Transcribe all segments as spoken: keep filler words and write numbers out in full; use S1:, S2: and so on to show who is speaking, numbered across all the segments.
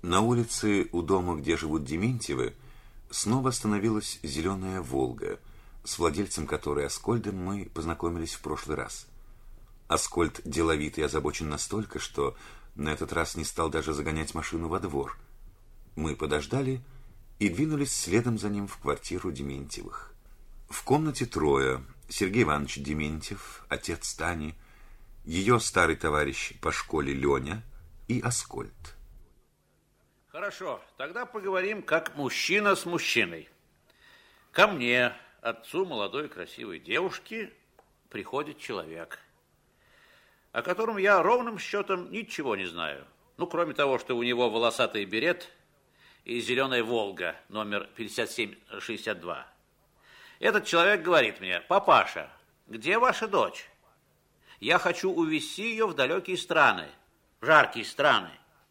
S1: На улице у дома, где живут Дементьевы, снова остановилась зеленая «Волга», с владельцем которой, Аскольдом, мы познакомились в прошлый раз. Аскольд деловит и озабочен настолько, что на этот раз не стал даже загонять машину во двор. Мы подождали и двинулись следом за ним в квартиру Дементьевых. В комнате трое: Сергей Иванович Дементьев, отец Тани, ее старый товарищ по школе Леня и Аскольд.
S2: Хорошо, тогда поговорим как мужчина с мужчиной. Ко мне, отцу молодой красивой девушки, приходит человек, о котором я ровным счетом ничего не знаю. Ну, кроме того, что у него волосатый берет и зеленая «Волга», номер пятьдесят семь шестьдесят два. Этот человек говорит мне: папаша, где ваша дочь? Я хочу увезти ее в далекие страны, в жаркие страны.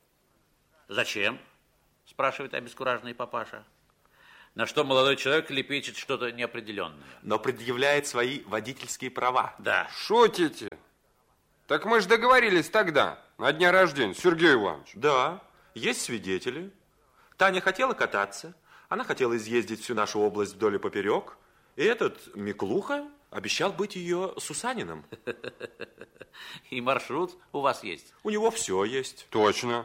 S2: Зачем? Спрашивает обескураженный папаша. На что молодой человек лепечет что-то неопределенное.
S3: Но предъявляет свои водительские права.
S2: Да.
S4: Шутите? Так мы же договорились тогда, на дне рождения, Сергей Иванович.
S3: Да, есть свидетели. Таня хотела кататься, она хотела изъездить всю нашу область вдоль и поперек, и этот Миклуха обещал быть ее Сусаниным.
S2: И маршрут у вас есть?
S3: У него все есть.
S4: Точно.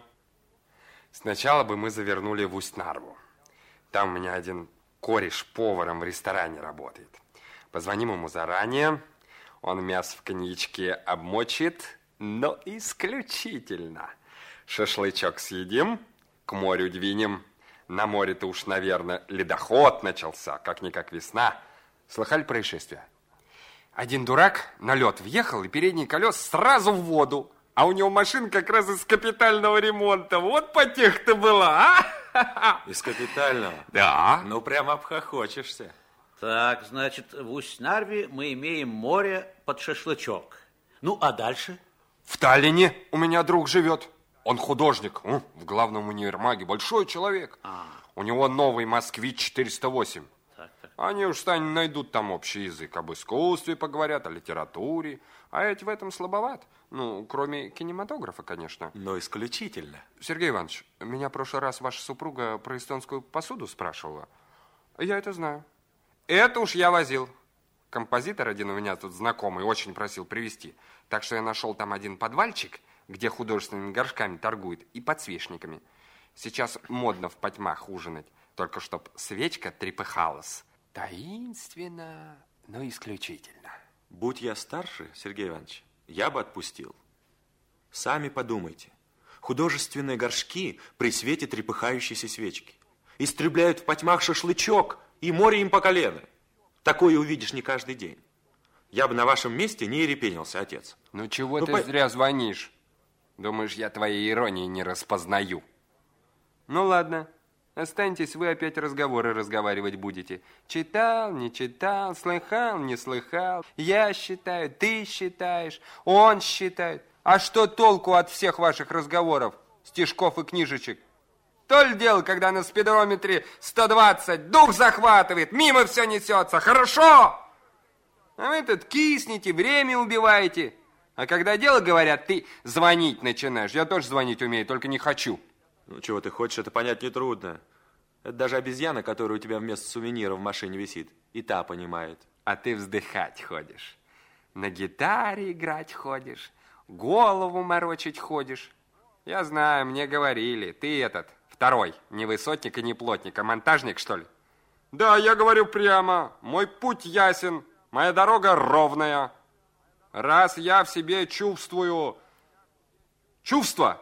S4: Сначала бы мы завернули в Усть-Нарву. Там у меня один кореш поваром в ресторане работает. Позвоним ему заранее, он мясо в коньячке обмочит, но исключительно. Шашлычок съедим, к морю двинем. На море-то уж, наверное, ледоход начался, как-никак весна. Слыхали происшествие? Один дурак на лед въехал, и передний колес сразу в воду. А у него машина как раз из капитального ремонта. Вот потеха-то была, а?
S3: Из капитального?
S4: Да.
S3: Ну, прямо обхохочешься.
S2: Так, значит, в Усть-Нарве мы имеем море под шашлычок. Ну, а дальше?
S4: В Таллине у меня друг живет. Он художник. М, в главном универмаге. Большой человек.
S2: А.
S4: У него новый «Москвич» четыреста восемь.
S2: Так, так.
S4: Они уж, Тань, найдут там общий язык. Об искусстве поговорят, о литературе. А эти в этом слабоват. Ну, кроме кинематографа, конечно.
S3: Но исключительно.
S4: Сергей Иванович, меня в прошлый раз ваша супруга про эстонскую посуду спрашивала. Я это знаю. Это уж я возил. Композитор один у меня тут знакомый очень просил привезти. Так что я нашел там один подвальчик, где художественными горшками торгуют и подсвечниками. Сейчас модно в потьмах ужинать, только чтоб свечка трепыхалась. Таинственно, но исключительно.
S3: Будь я старше, Сергей Иванович, я бы отпустил. Сами подумайте. Художественные горшки при свете трепыхающейся свечки истребляют в потьмах шашлычок, и море им по колено. Такое увидишь не каждый день. Я бы на вашем месте не ерепенился, отец.
S4: Ну чего
S3: ну,
S4: ты
S3: по...
S4: зря звонишь? Думаешь, я твоей иронии не распознаю? Ну ладно, останьтесь, вы опять разговоры разговаривать будете. Читал, не читал, слыхал, не слыхал. Я считаю, ты считаешь, он считает. А что толку от всех ваших разговоров, стишков и книжечек? То ли дело, когда на спидометре сто двадцать, дух захватывает, мимо все несется, хорошо? А вы тут киснете, время убиваете. А когда дело, говорят, ты звонить начинаешь. Я тоже звонить умею, только не хочу.
S3: Ну, чего ты хочешь, это понять нетрудно. Это даже обезьяна, которая у тебя вместо сувенира в машине висит, и та понимает.
S4: А ты вздыхать ходишь, на гитаре играть ходишь, голову морочить ходишь. Я знаю, мне говорили, ты этот, второй, не высотник и не плотник, а монтажник, что ли? Да, я говорю прямо, мой путь ясен, моя дорога ровная. Раз я в себе чувствую чувство,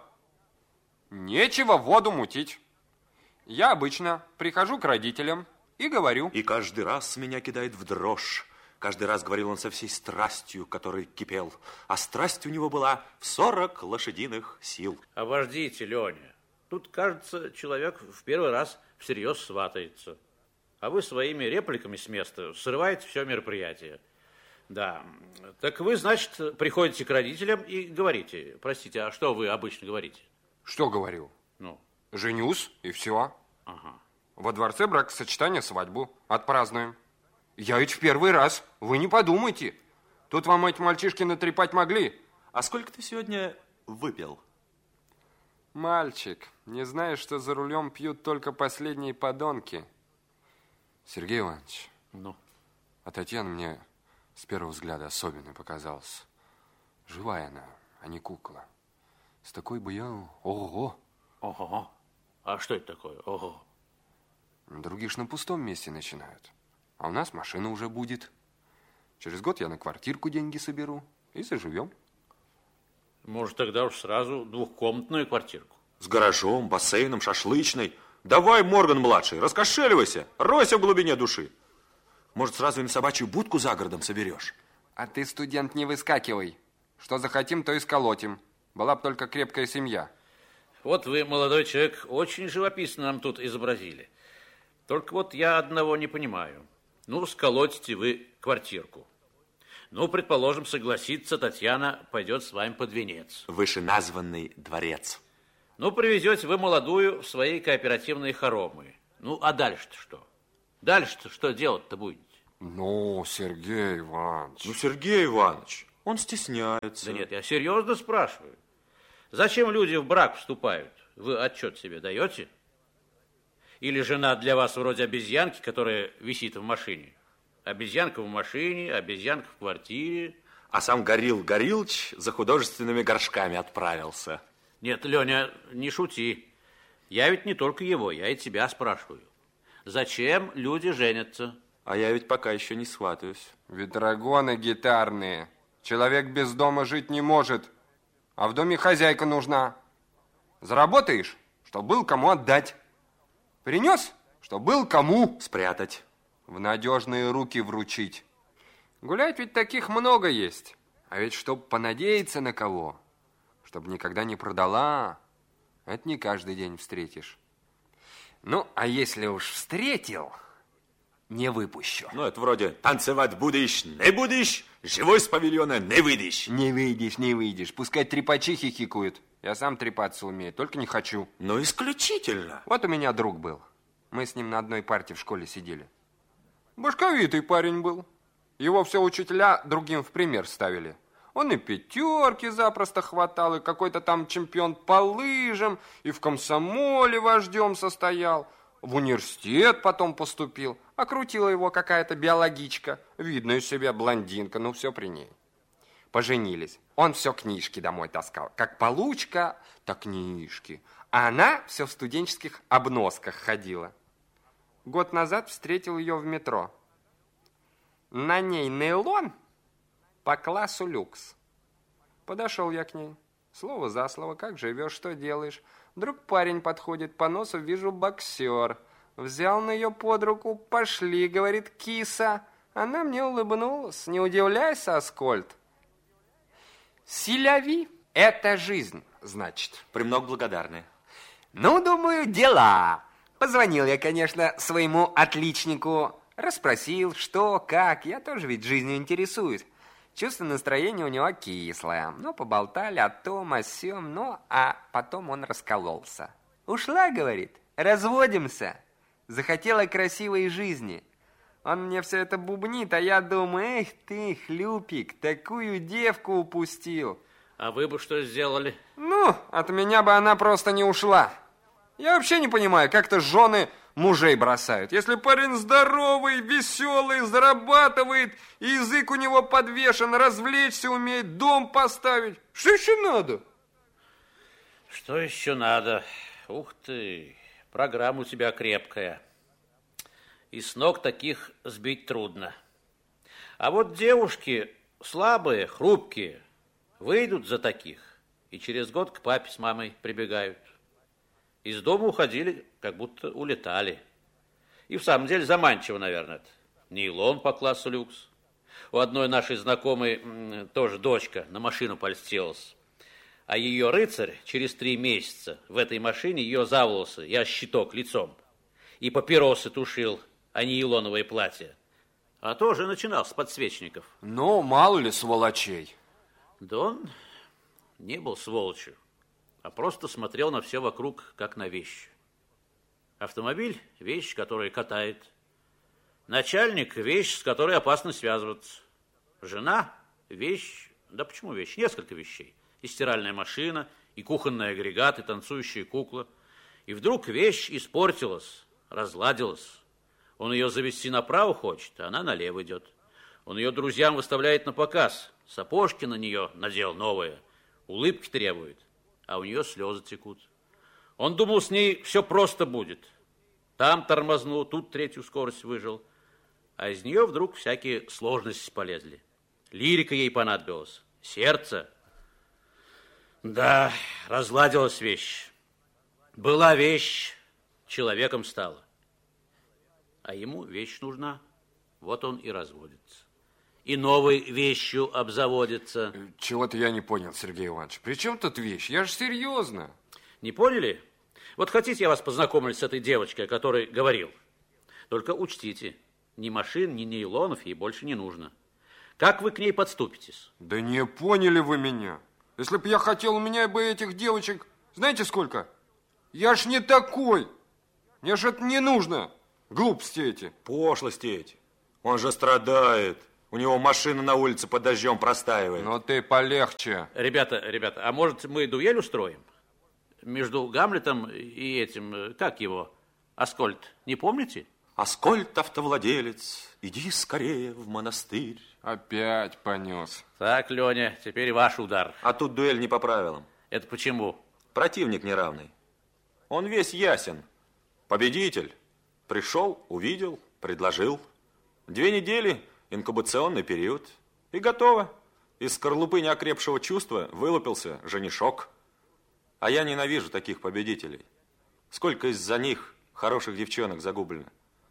S4: нечего воду мутить. Я обычно прихожу к родителям и говорю.
S3: И каждый раз меня кидает в дрожь. Каждый раз говорил он со всей страстью, которой кипел. А страсть у него была в сорок лошадиных сил.
S2: Обождите, Леня. Тут, кажется, человек в первый раз всерьез сватается. А вы своими репликами с места срываете все мероприятие. Да. Так вы, значит, приходите к родителям и говорите. Простите, а что вы обычно говорите?
S4: Что говорю?
S2: Ну?
S4: Женюсь, и все.
S2: Ага.
S4: Во дворце бракосочетания свадьбу отпразднуем. Я ведь в первый раз, вы не подумайте. Тут вам эти мальчишки натрепать могли.
S3: А сколько ты сегодня выпил?
S4: Мальчик, не знаешь, что за рулем пьют только последние подонки. Сергей Иванович,
S2: Ну?
S4: а Татьяна мне с первого взгляда особенно показалась. Живая она, а не кукла. С такой бы я... Ого!
S2: Ого! А что это такое? Ого!
S4: Другие ж на пустом месте начинают. А у нас машина уже будет. Через год я на квартирку деньги соберу и заживем.
S2: Может, тогда уж сразу двухкомнатную квартирку?
S3: С гаражом, бассейном, шашлычной. Давай, Морган-младший, раскошеливайся, ройся в глубине души. Может, сразу и на собачью будку за городом соберешь?
S4: А ты, студент, не выскакивай. Что захотим, то и сколотим. Была бы только крепкая семья.
S2: Вот вы, молодой человек, очень живописно нам тут изобразили. Только вот я одного не понимаю. Ну, сколотите вы квартирку. Ну, предположим, согласится Татьяна, пойдет с вами под венец.
S3: Вышеназванный дворец.
S2: Ну, привезете вы молодую в свои кооперативные хоромы. Ну, а дальше-то что? Дальше-то что делать-то будете?
S4: Ну, Сергей Иванович.
S3: Ну, Сергей Иванович, он стесняется.
S2: Да нет, я серьезно спрашиваю. Зачем люди в брак вступают? Вы отчет себе даете? Или жена для вас вроде обезьянки, которая висит в машине? Обезьянка в машине, обезьянка в квартире.
S3: А сам Горил Горилыч за художественными горшками отправился.
S2: Нет, Леня, не шути. Я ведь не только его, я и тебя спрашиваю. Зачем люди женятся?
S3: А я ведь пока еще не сватаюсь.
S4: Ветрогоны гитарные. Человек без дома жить не может. А в доме хозяйка нужна. Заработаешь, что был кому отдать. Принес, что был кому
S3: Спрятать.
S4: в надежные руки вручить. Гулять ведь таких много есть. А ведь чтоб понадеяться на кого, чтоб никогда не продала, это не каждый день встретишь. Ну, а если уж встретил, не выпущу.
S3: Ну, это вроде танцевать будешь, не будешь, живой с павильона не выйдешь.
S4: Не выйдешь, не выйдешь. Пускай трепачи хихикают. Я сам трепаться умею, только не хочу.
S3: Ну, исключительно.
S4: Вот у меня друг был. Мы с ним на одной парте в школе сидели. Башковитый парень был. Его все учителя другим в пример ставили. Он и пятерки запросто хватал, и какой-то там чемпион по лыжам, и в комсомоле вождем состоял. В университет потом поступил. Окрутила его какая-то биологичка. Видно из себя блондинка, ну все при ней. Поженились. Он все книжки домой таскал. Как получка, так книжки. А она все в студенческих обносках ходила. Год назад встретил ее в метро. На ней нейлон по классу люкс. Подошел я к ней. Слово за слово, как живешь, что делаешь? Вдруг парень подходит, по носу вижу боксер. Взял на ее под руку, пошли, говорит, киса. Она мне улыбнулась. Не удивляйся, Аскольд. Силяви – это жизнь, значит.
S3: Премного благодарны.
S4: Ну, думаю, дела. Позвонил я, конечно, своему отличнику. Расспросил, что, как. Я тоже ведь жизнью интересуюсь. Чувство настроения у него кислое. Ну, поболтали о том, о сём. Ну, а потом он раскололся. Ушла, говорит, разводимся. Захотела красивой жизни. Он мне все это бубнит, а я думаю, эх ты, хлюпик, такую девку упустил.
S2: А вы бы что сделали?
S4: Ну, от меня бы она просто не ушла. Я вообще не понимаю, как-то жены мужей бросают. Если парень здоровый, веселый, зарабатывает, и язык у него подвешен, развлечься умеет, дом поставить. Что еще надо?
S2: Что еще надо? Ух ты, программа у тебя крепкая. И с ног таких сбить трудно. А вот девушки слабые, хрупкие, выйдут за таких, и через год к папе с мамой прибегают. Из дома уходили, как будто улетали. И в самом деле заманчиво, наверное, это. Нейлон по классу люкс. У одной нашей знакомой тоже дочка на машину польстилась. А ее рыцарь через три месяца в этой машине ее за волосы, я щиток лицом. И папиросы тушил, а не нейлоновое платье. А тоже начинал с подсвечников.
S4: Ну, мало ли сволочей.
S2: Да он не был сволочью, а просто смотрел на все вокруг, как на вещь. Автомобиль – вещь, которая катает. Начальник – вещь, с которой опасно связываться. Жена – вещь, да почему вещь? Несколько вещей. И стиральная машина, и кухонный агрегат, и танцующая кукла. И вдруг вещь испортилась, разладилась. Он ее завести направо хочет, а она налево идет. Он ее друзьям выставляет на показ. Сапожки на нее надел новые, улыбки требует, а у нее слезы текут. Он думал, с ней все просто будет. Там тормознул, тут третью скорость выжил. А из нее вдруг всякие сложности полезли. Лирика ей понадобилась, сердце. Да, разладилась вещь. Была вещь, человеком стала. А ему вещь нужна. Вот он и разводится. И новой вещью обзаводится.
S4: Чего-то я не понял, Сергей Иванович. При чем тут вещь? Я же серьезно.
S2: Не поняли? Вот хотите, я вас познакомлю с этой девочкой, о которой говорил? Только учтите, ни машин, ни нейлонов ей больше не нужно. Как вы к ней подступитесь?
S4: Да не поняли вы меня. Если бы я хотел, у меня бы этих девочек... Знаете сколько? Я ж не такой. Мне ж это не нужно. Глупости эти.
S3: Пошлости эти. Он же страдает. У него машина на улице под дождем простаивает.
S4: Но ты полегче.
S2: Ребята, ребята, а может мы дуэль устроим? Между Гамлетом и этим, как его, Аскольд, не помните?
S3: Аскольд, автовладелец, иди скорее в монастырь.
S4: Опять понес.
S2: Так, Леня, теперь ваш удар.
S3: А тут дуэль не по правилам.
S2: Это почему?
S3: Противник неравный. Он весь ясен. Победитель. Пришел, увидел, предложил. Две недели, инкубационный период. И готово. Из скорлупы неокрепшего чувства вылупился женишок. А я ненавижу таких победителей. Сколько из-за них хороших девчонок загублено.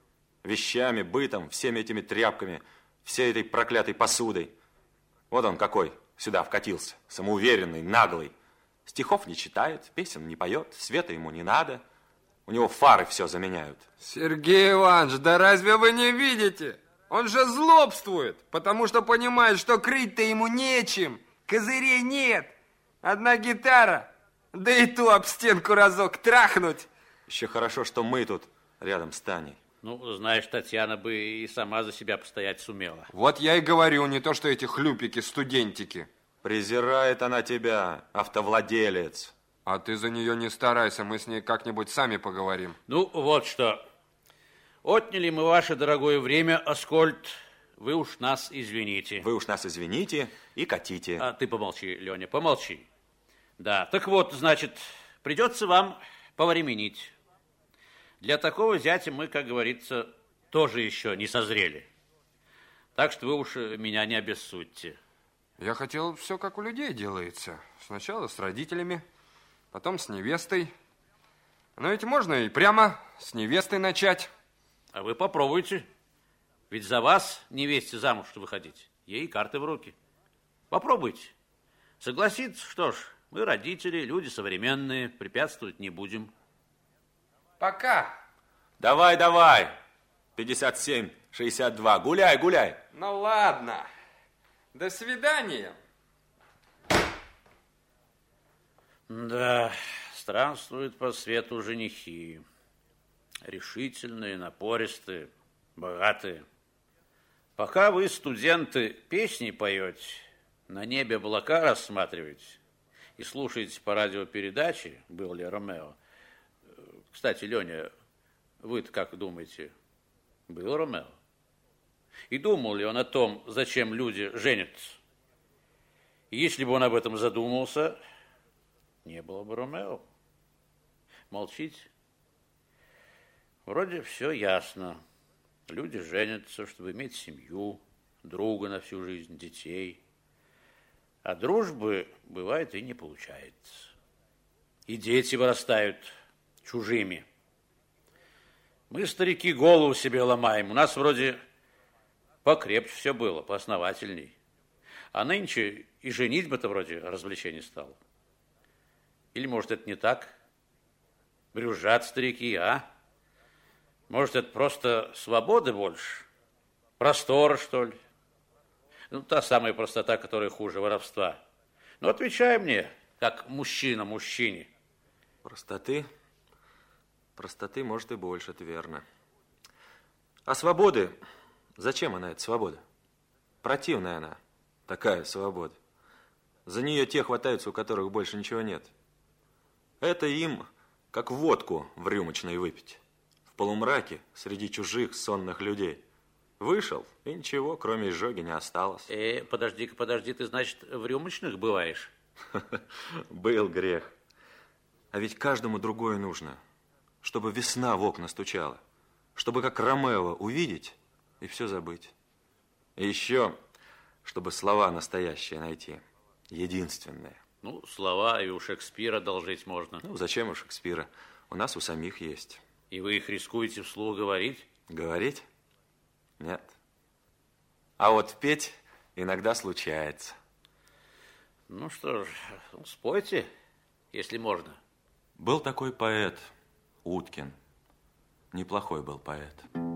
S3: Вещами, бытом, всеми этими тряпками, всей этой проклятой посудой. Вот он какой сюда вкатился. Самоуверенный, наглый. Стихов не читает, песен не поет, света ему не надо. У него фары все заменяют.
S4: Сергей Иванович, да разве вы не видите? Он же злобствует, потому что понимает, что крыть-то ему нечем. Козырей нет. Одна гитара, да и ту об стенку разок трахнуть.
S3: Еще хорошо, что мы тут рядом с Таней.
S2: Ну, знаешь, Татьяна бы и сама за себя постоять сумела.
S4: Вот я и говорю, не то что эти хлюпики-студентики.
S3: Презирает она тебя, автовладелец.
S4: А ты за нее не старайся, мы с ней как-нибудь сами поговорим.
S2: Ну, вот что. Отняли мы ваше дорогое время, Аскольд. Вы уж нас извините.
S3: Вы уж нас извините и катите.
S2: А ты помолчи, Леня, помолчи. Да, так вот, значит, придется вам повременить. Для такого зятя мы, как говорится, тоже еще не созрели. Так что вы уж меня не обессудьте.
S4: Я хотел все как у людей делается. Сначала с родителями, потом с невестой. Но ведь можно и прямо с невестой начать.
S2: А вы попробуйте. Ведь за вас невесте замуж выходить. Ей карты в руки. Попробуйте. Согласиться, что ж, мы родители, люди современные, препятствовать не будем.
S4: Пока.
S3: Давай, давай. пятьдесят семь шестьдесят два. Гуляй, гуляй.
S4: Ну ладно. До свидания.
S2: Да, странствуют по свету женихи. Решительные, напористые, богатые. Пока вы, студенты, песни поете, на небе облака рассматриваете и слушаете по радиопередаче «Был ли Ромео». Кстати, Леня, вы-то как думаете, был Ромео? И думал ли он о том, зачем люди женятся? И если бы он об этом задумался, не было бы Ромео. Молчите. Вроде все ясно. Люди женятся, чтобы иметь семью, друга на всю жизнь, детей. А дружбы, бывает, и не получается. И дети вырастают чужими. Мы, старики, голову себе ломаем. У нас вроде покрепче все было, поосновательней. А нынче и женитьба-то вроде развлечение стало. Или, может, это не так? Брюзжат старики, а? Может, это просто свободы больше? Простора, что ли? Ну, та самая простота, которая хуже воровства. Ну, отвечай мне, как мужчина мужчине.
S3: Простоты? Простоты, может, и больше, это верно. А свободы? Зачем она, эта свобода? Противная она, такая свобода. За нее те хватаются, у которых больше ничего нет. Это им, как водку в рюмочной выпить. В полумраке, среди чужих сонных людей. Вышел, и ничего, кроме изжоги, не осталось.
S2: Э, подожди-ка, подожди, ты, значит, в рюмочных бываешь?
S3: Был грех. А ведь каждому другое нужно. Чтобы весна в окна стучала. Чтобы, как Ромео, увидеть и все забыть. И еще, чтобы слова настоящие найти. Единственные.
S2: Ну, слова и у Шекспира одолжить можно.
S3: Ну, зачем у Шекспира? У нас у самих есть.
S2: И вы их рискуете вслух говорить?
S3: Говорить? Нет. А вот петь иногда случается.
S2: Ну что ж, спойте, если можно.
S3: Был такой поэт, Уткин. Неплохой был поэт.